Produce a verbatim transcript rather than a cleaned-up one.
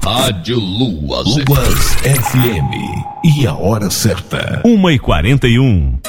Rádio Luas, Luas F M. E a hora certa. uma e quarenta e um.